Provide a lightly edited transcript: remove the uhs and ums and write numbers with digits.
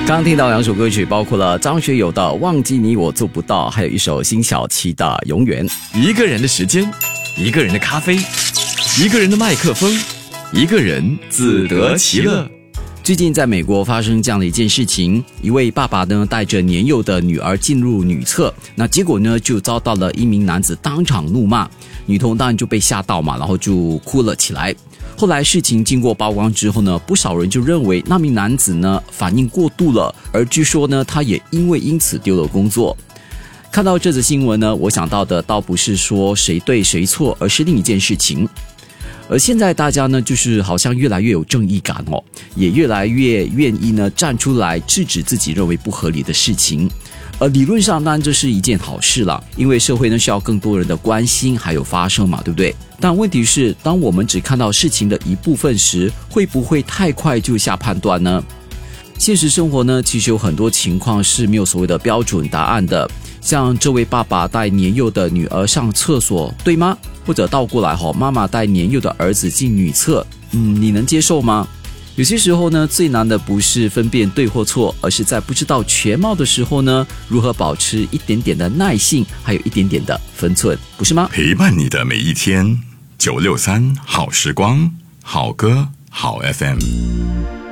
刚听到两首歌曲，包括了张学友的《忘记你我做不到》，还有一首辛晓琪的《永远》。 一个人的时间，一个人的咖啡，一个人的麦克风，一个人自得其乐。 最近在美国发生这样的一件事情，一位爸爸呢带着年幼的女儿进入女厕，那结果呢就遭到了一名男子当场怒骂，女童当然就被吓到嘛，然后就哭了起来。后来事情经过曝光之后呢，不少人就认为那名男子呢反应过度了，而据说呢他也因此丢了工作。看到这则新闻呢，我想到的倒不是说谁对谁错，而是另一件事情。而现在大家呢就是好像越来越有正义感哦，也越来越愿意呢站出来制止自己认为不合理的事情。理论上当然这是一件好事啦，因为社会呢需要更多人的关心还有发声嘛，对不对？但问题是，当我们只看到事情的一部分时，会不会太快就下判断呢？现实生活呢其实有很多情况是没有所谓的标准答案的，像这位爸爸带年幼的女儿上厕所，对吗？或者倒过来妈妈带年幼的儿子进女厕，你能接受吗？有些时候呢，最难的不是分辨对或错，而是在不知道全貌的时候呢，如何保持一点点的耐性，还有一点点的分寸，不是吗？ 陪伴你的每一天，963好时光，好歌好 FM。